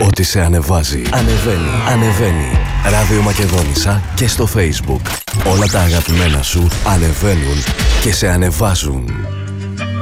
Ό,τι σε ανεβάζει, ανεβαίνει, ανεβαίνει. Ράδιο Μακεδόνισσα και στο Facebook. Όλα τα αγαπημένα σου ανεβαίνουν και σε ανεβάζουν.